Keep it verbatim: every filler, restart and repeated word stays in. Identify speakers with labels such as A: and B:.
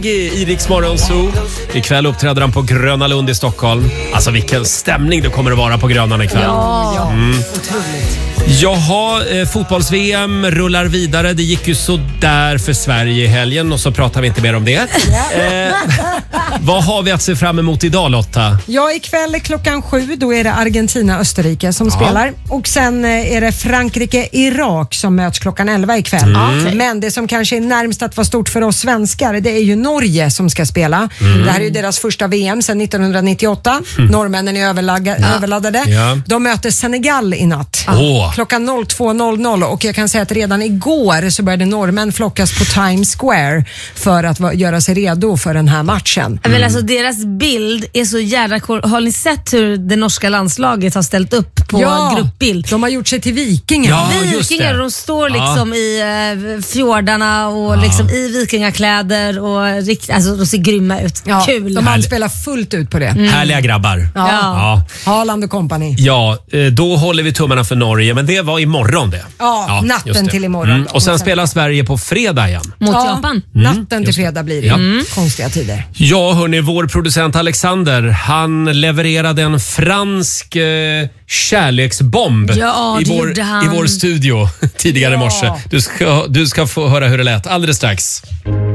A: I Rix Morgon Zoo. Ikväll uppträder han på Gröna Lund i Stockholm. Alltså vilken stämning det kommer att vara på Grönan ikväll.
B: Ja,
A: mm.
B: otroligt.
A: Jaha, eh, fotbolls-V M rullar vidare. Det gick ju så där för Sverige i helgen och så pratar vi inte mer om det. Eh, vad har vi att se fram emot idag, Lotta?
B: Ja, ikväll klockan sju då är det Argentina-Österrike som
A: ja. spelar.
B: Och sen är det Frankrike-Irak som möts klockan elva ikväll.
A: Mm.
B: Men det som kanske är närmast att vara stort för oss svenskar, det är ju Norge som ska spela.
A: Mm.
B: Det här är ju deras första V M sedan nittonhundranittioåtta. Mm. Norrmännen är överlag-
A: ja.
B: överladdade.
A: Ja.
B: De möter Senegal i natt.
A: Oh.
B: Klockan två noll noll och jag kan säga att redan igår så började norrmän flockas på Times Square för att va- göra sig redo för den här matchen.
C: Mm. Men alltså deras bild är så jävla cool. Har ni sett hur det norska landslaget har ställt upp på
B: ja,
C: gruppbild?
B: De har gjort sig till vikingar.
A: Ja, just
C: vikingar,
A: det.
C: de står
A: Ja.
C: liksom i uh, fjordarna och
A: Ja.
C: liksom i vikingakläder och rikt, alltså de ser grymma ut.
B: Ja,
C: Kul.
B: de anspelar fullt ut på det.
A: Mm. Härliga grabbar.
B: Ja.
A: Ja.
B: Haaland och company.
A: Ja, eh, då håller vi tummarna för Norge, men det var imorgon det.
B: Ja, natten
A: just det.
B: till imorgon.
A: Mm. Och sen spelar Sverige på fredag igen.
C: Mot
B: Ja.
C: Japan.
B: Natten till fredag blir det.
A: Ja.
B: Mm. Konstiga tider.
A: Ja, hörni, vår producent Alexander, han levererade en fransk eh, kärleksbomb
C: Ja,
A: i,
C: det
A: vår,
C: gjorde han.
A: i vår studio tidigare i
B: Ja.
A: morse. Du ska, du ska få höra hur det lät alldeles strax.